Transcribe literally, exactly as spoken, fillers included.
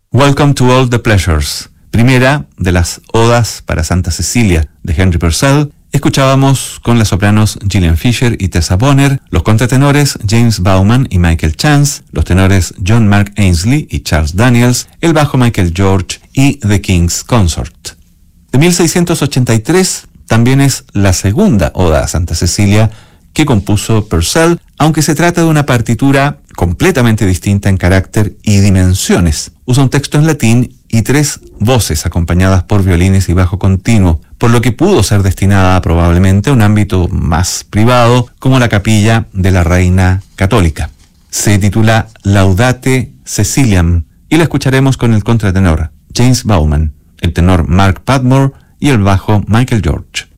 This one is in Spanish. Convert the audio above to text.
Welcome to All the Pleasures, primera de las odas para Santa Cecilia de Henry Purcell. Escuchábamos con las sopranos Gillian Fisher y Tessa Bonner, los contratenores James Bauman y Michael Chance, los tenores John Mark Ainsley y Charles Daniels, el bajo Michael George y The King's Consort. De mil seiscientos ochenta y tres también es la segunda oda a Santa Cecilia que compuso Purcell, aunque se trata de una partitura completamente distinta en carácter y dimensiones. Usa un texto en latín y tres voces acompañadas por violines y bajo continuo, por lo que pudo ser destinada probablemente a un ámbito más privado, como la capilla de la Reina Católica. Se titula Laudate Ceciliam y la escucharemos con el contratenor James Bauman, el tenor Mark Padmore y el bajo Michael George.